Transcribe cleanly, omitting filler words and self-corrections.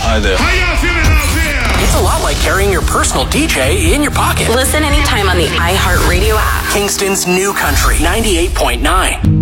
Hi there. How y'all feeling out there? It's a lot like carrying your personal DJ in your pocket. Listen anytime on the iHeartRadio app. Kingston's New Country 98.9.